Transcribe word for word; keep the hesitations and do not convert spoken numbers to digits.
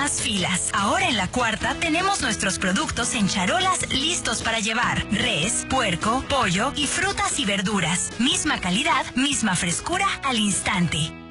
más filas. Ahora en la Cuarta tenemos nuestros productos en charolas listos para llevar. Res, puerco, pollo y frutas y verduras. Misma calidad, misma frescura al instante.